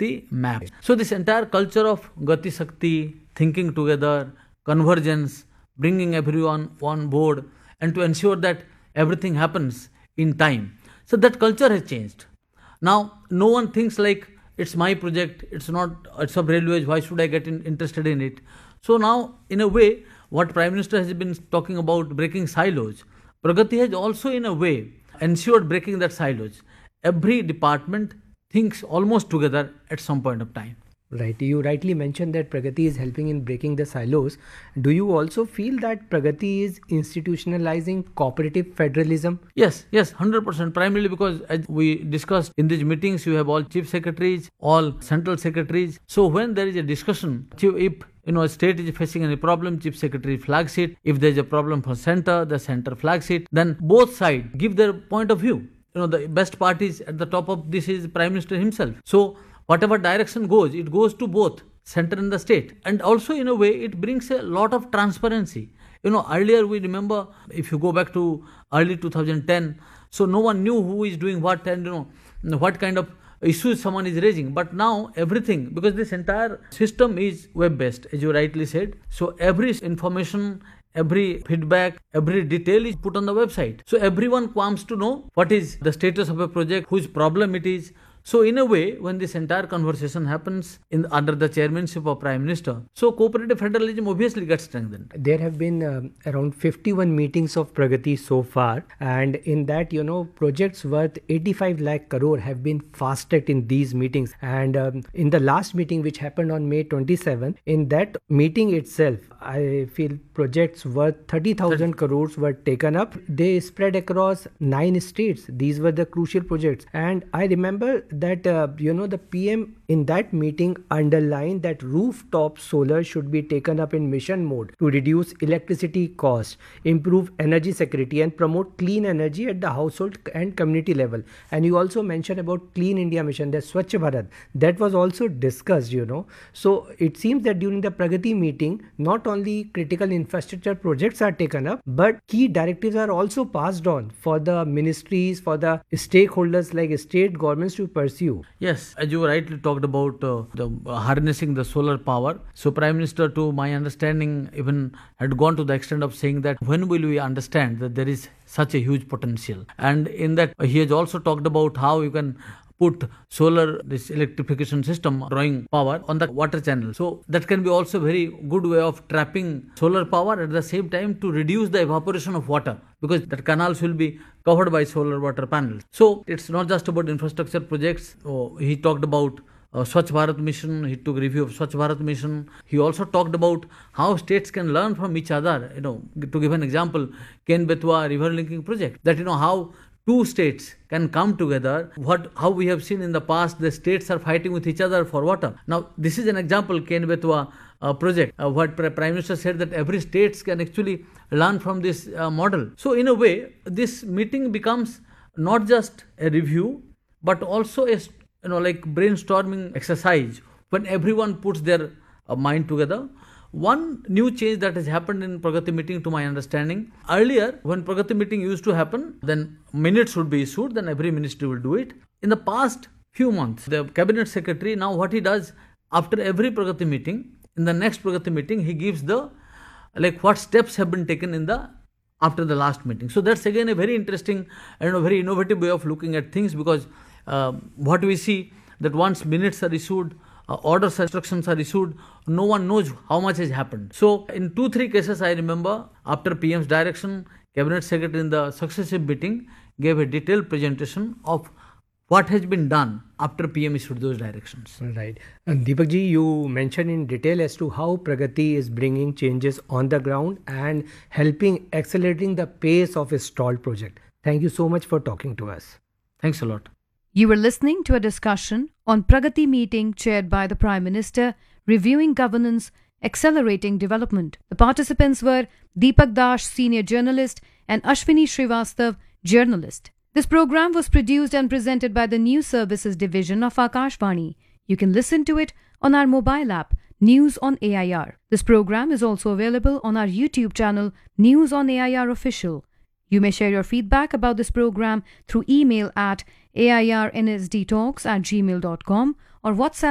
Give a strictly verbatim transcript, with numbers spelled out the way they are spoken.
Shakti map. So this entire culture of Gati Shakti, thinking together, convergence, bringing everyone on board, and to ensure that everything happens in time. So that culture has changed. Now, no one thinks like, it's my project, it's not, it's of railways, why should I get in, interested in it? So now, in a way, what Prime Minister has been talking about breaking silos, Pragati has also in a way ensured breaking that silos. Every department thinks almost together at some point of time. Right. You rightly mentioned that Pragati is helping in breaking the silos. Do you also feel that Pragati is institutionalizing cooperative federalism? Yes, yes, one hundred percent. Primarily because as we discussed in these meetings, you have all chief secretaries, all central secretaries. So when there is a discussion, chief, if you know a state is facing any problem, chief secretary flags it. If there is a problem for center, the center flags it. Then both sides give their point of view. You know, the best part is at the top of this is Prime Minister himself. So whatever direction goes, it goes to both center and the state. And also in a way, it brings a lot of transparency. You know, earlier we remember, if you go back to early two thousand ten, so no one knew who is doing what and you know what kind of issues someone is raising. But now everything, because this entire system is web-based, as you rightly said. So every information, every feedback, every detail is put on the website. So everyone comes to know what is the status of a project, whose problem it is. So in a way, when this entire conversation happens in under the chairmanship of Prime Minister, so cooperative federalism obviously gets strengthened. There have been uh, around fifty-one meetings of Pragati so far, and in that, you know, projects worth eighty-five lakh crore have been fast-tracked in these meetings. And um, in the last meeting, which happened on May twenty-seventh, in that meeting itself, I feel projects worth thirty thousand crores were taken up. They spread across nine states. These were the crucial projects. And I remember that, uh, you know, the P M in that meeting underlined that rooftop solar should be taken up in mission mode to reduce electricity costs, improve energy security, and promote clean energy at the household and community level. And you also mentioned about Clean India Mission, the Swachh Bharat. That was also discussed, you know. So it seems that during the Pragati meeting, not only critical infrastructure projects are taken up, but key directives are also passed on for the ministries, for the stakeholders like state governments to pursue. Yes, as you rightly talked about uh, the uh, harnessing the solar power. So Prime Minister, to my understanding, even had gone to the extent of saying that when will we understand that there is such a huge potential? And in that, uh, he has also talked about how you can put solar, this electrification system, drawing power on the water channel. So that can be also a very good way of trapping solar power at the same time to reduce the evaporation of water, because the canals will be covered by solar water panels. So it's not just about infrastructure projects. Oh, he talked about uh, Swachh Bharat Mission. He took review of Swachh Bharat Mission. He also talked about how states can learn from each other. You know, to give an example, Ken-Betwa river linking project. That you know how two states can come together. What how we have seen in the past, the states are fighting with each other for water. Now this is an example, Ken-Betwa uh, project. Uh, what Prime Minister said, that every states can actually learn from this uh, model. So in a way, this meeting becomes not just a review, but also a you know like brainstorming exercise when everyone puts their uh, mind together. One new change that has happened in Pragati meeting, to my understanding, earlier when Pragati meeting used to happen, then minutes would be issued, then every ministry will do it. In the past few months, the cabinet secretary, now what he does, after every Pragati meeting, in the next Pragati meeting, he gives the, like what steps have been taken in the, after the last meeting. So that's again a very interesting and a very innovative way of looking at things, because uh, what we see, that once minutes are issued, Uh, orders, instructions are issued, no one knows how much has happened. So in two, three cases, I remember, after P M's direction, Cabinet Secretary in the successive meeting gave a detailed presentation of what has been done after P M issued those directions. Right. And Deepak ji, you mentioned in detail as to how Pragati is bringing changes on the ground and helping accelerating the pace of a stalled project. Thank you so much for talking to us. Thanks a lot. You were listening to a discussion on Pragati meeting chaired by the Prime Minister, reviewing governance, accelerating development. The participants were Deepak Dash, senior journalist, and Ashwini Srivastav, journalist. This program was produced and presented by the News Services Division of Akashvani. You can listen to it on our mobile app, News on A I R. This program is also available on our YouTube channel, News on A I R Official. You may share your feedback about this program through email at airnsdtalks at gmail dot com or WhatsApp